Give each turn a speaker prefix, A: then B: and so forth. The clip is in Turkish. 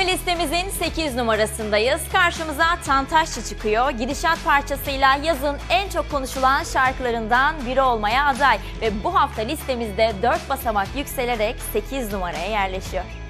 A: listemizin 8 numarasındayız. Karşımıza Tantaşçı çıkıyor. Gidişat parçasıyla yazın en çok konuşulan şarkılarından biri olmaya aday. Ve bu hafta listemizde 4 basamak yükselerek 8 numaraya yerleşiyor.